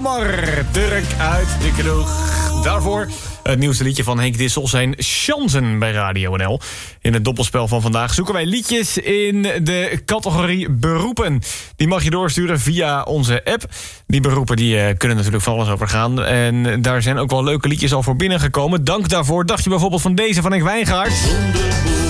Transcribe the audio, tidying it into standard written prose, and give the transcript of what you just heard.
Jammer, Turk uit de kroeg. Daarvoor het nieuwste liedje van Henk Dissel, zijn chansen bij Radio NL. In het doppelspel van vandaag zoeken wij liedjes in de categorie beroepen. Die mag je doorsturen via onze app. Die beroepen die kunnen natuurlijk van alles over gaan. En daar zijn ook wel leuke liedjes al voor binnengekomen. Dank daarvoor. Dacht je bijvoorbeeld van deze van Henk Wijngaard?